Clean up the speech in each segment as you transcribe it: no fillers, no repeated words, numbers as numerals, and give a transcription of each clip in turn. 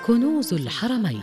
كنوز الحرمين.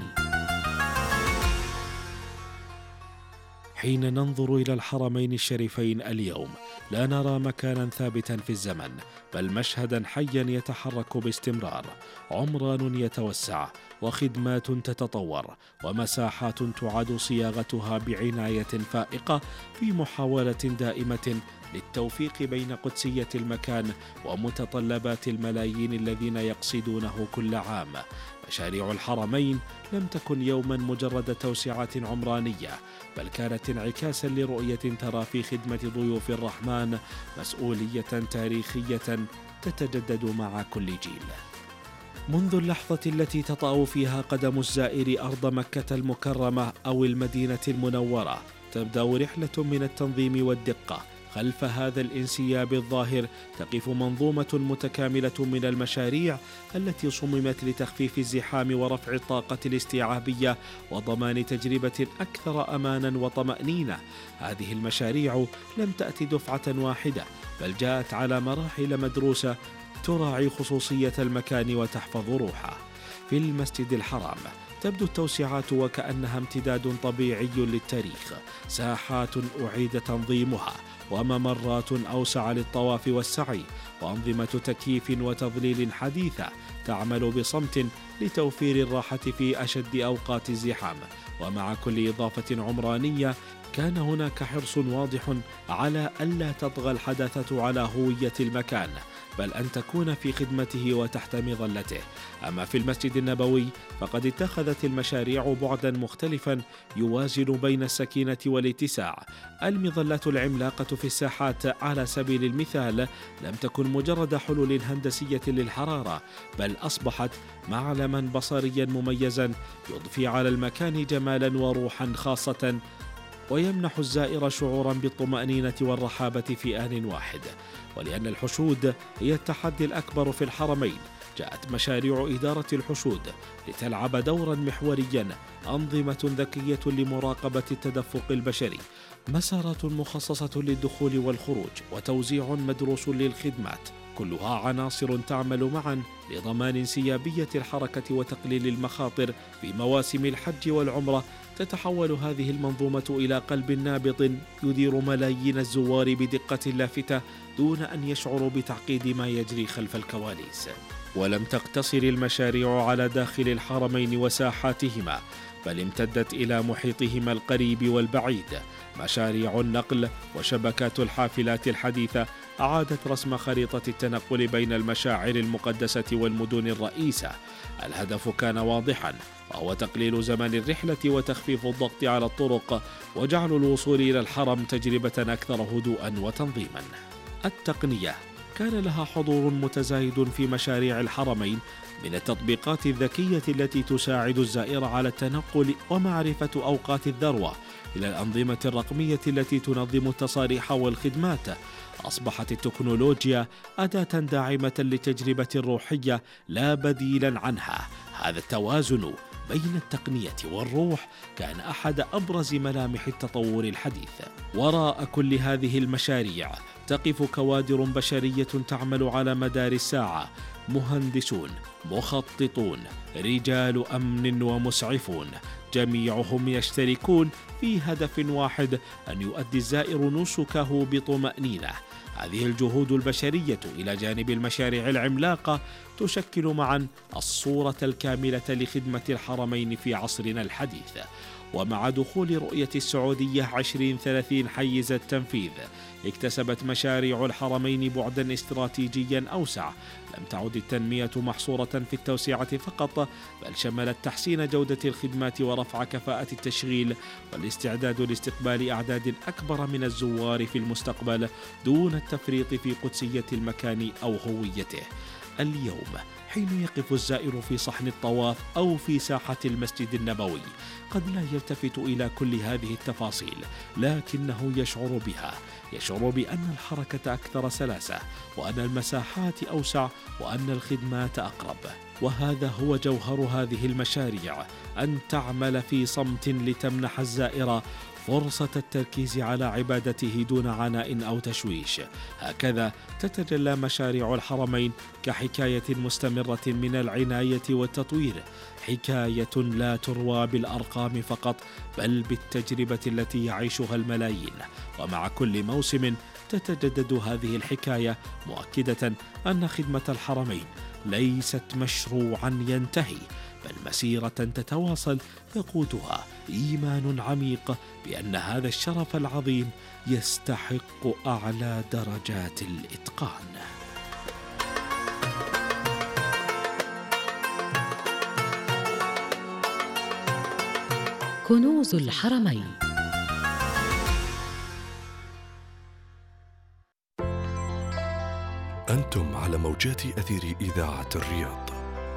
حين ننظر إلى الحرمين الشريفين اليوم لا نرى مكانا ثابتا في الزمن، بل مشهدا حيا يتحرك باستمرار، عمران يتوسع وخدمات تتطور ومساحات تعاد صياغتها بعناية فائقة في محاولة دائمة للتوفيق بين قدسية المكان ومتطلبات الملايين الذين يقصدونه كل عام. مشاريع الحرمين لم تكن يوما مجرد توسعة عمرانية، بل كانت انعكاسا لرؤية ترى في خدمة ضيوف الرحمن مسؤولية تاريخية تتجدد مع كل جيل. منذ اللحظة التي تطأ فيها قدم الزائر أرض مكة المكرمة أو المدينة المنورة تبدأ رحلة من التنظيم والدقة. خلف هذا الانسياب الظاهر تقف منظومة متكاملة من المشاريع التي صممت لتخفيف الزحام ورفع الطاقة الاستيعابية وضمان تجربة أكثر أمانا وطمأنينة. هذه المشاريع لم تأتي دفعة واحدة، بل جاءت على مراحل مدروسة تراعي خصوصية المكان وتحفظ روحه. في المسجد الحرام تبدو التوسعات وكأنها امتداد طبيعي للتاريخ، ساحات أعيد تنظيمها وممرات أوسع للطواف والسعي وأنظمة تكييف وتظليل حديثة تعمل بصمت لتوفير الراحة في أشد أوقات الزحام. ومع كل إضافة عمرانية كان هناك حرص واضح على ألا تطغى الحداثة على هوية المكان، بل أن تكون في خدمته وتحت مظلته. أما في المسجد النبوي فقد اتخذت المشاريع بعدا مختلفا يوازن بين السكينة والاتساع. المظلات العملاقة في الساحات على سبيل المثال لم تكن مجرد حلول هندسية للحرارة، بل أصبحت معلما بصريا مميزا يضفي على المكان جمالا وروحا خاصة ويمنح الزائر شعورا بالطمأنينة والرحابة في آن واحد. ولأن الحشود هي التحدي الأكبر في الحرمين، جاءت مشاريع إدارة الحشود لتلعب دورا محوريا. أنظمة ذكية لمراقبة التدفق البشري، مسارات مخصصة للدخول والخروج، وتوزيع مدروس للخدمات، كلها عناصر تعمل معا لضمان انسيابية الحركة وتقليل المخاطر. في مواسم الحج والعمرة تتحول هذه المنظومة إلى قلب نابض يدير ملايين الزوار بدقة لافتة دون أن يشعروا بتعقيد ما يجري خلف الكواليس. ولم تقتصر المشاريع على داخل الحرمين وساحاتهما، بل امتدت إلى محيطهما القريب والبعيد. مشاريع النقل وشبكات الحافلات الحديثة أعادت رسم خريطة التنقل بين المشاعر المقدسة والمدن الرئيسة. الهدف كان واضحا، وهو تقليل زمن الرحلة وتخفيف الضغط على الطرق وجعل الوصول إلى الحرم تجربة أكثر هدوءا وتنظيما. التقنية كان لها حضور متزايد في مشاريع الحرمين، من التطبيقات الذكية التي تساعد الزائر على التنقل ومعرفة أوقات الذروة إلى الأنظمة الرقمية التي تنظم التصاريح والخدمات. أصبحت التكنولوجيا أداة داعمة للتجربة الروحية لا بديلا عنها. هذا التوازن بين التقنية والروح كان أحد أبرز ملامح التطور الحديث. وراء كل هذه المشاريع تقف كوادر بشرية تعمل على مدار الساعة، مهندسون، مخططون، رجال أمن ومسعفون، جميعهم يشتركون في هدف واحد: أن يؤدي الزائر نسكه بطمأنينة. هذه الجهود البشرية إلى جانب المشاريع العملاقة تشكل معا الصورة الكاملة لخدمة الحرمين في عصرنا الحديث. ومع دخول رؤية السعودية 2030 حيز التنفيذ، اكتسبت مشاريع الحرمين بعدا استراتيجيا أوسع. لم تعد التنمية محصورة في التوسعة فقط، بل شملت تحسين جودة الخدمات ورفع كفاءة التشغيل والاستعداد لاستقبال أعداد أكبر من الزوار في المستقبل دون التفريط في قدسية المكان أو هويته. اليوم حين يقف الزائر في صحن الطواف أو في ساحة المسجد النبوي قد لا يلتفت إلى كل هذه التفاصيل، لكنه يشعر بها، يشعر بأن الحركة أكثر سلاسة، وأن المساحات أوسع، وأن الخدمات أقرب. وهذا هو جوهر هذه المشاريع، أن تعمل في صمت لتمنح الزائر فرصة التركيز على عبادته دون عناء أو تشويش. هكذا تتجلى مشاريع الحرمين كحكاية مستمرة من العناية والتطوير، حكاية لا تروى بالأرقام فقط بل بالتجربة التي يعيشها الملايين. ومع كل موسم تتجدد هذه الحكاية، مؤكدة أن خدمة الحرمين ليست مشروعا ينتهي، بل مسيرة تتواصل يقودها إيمان عميق بأن هذا الشرف العظيم يستحق أعلى درجات الإتقان. كنوز الحرمين. أنتم على موجات أثير إذاعة الرياض.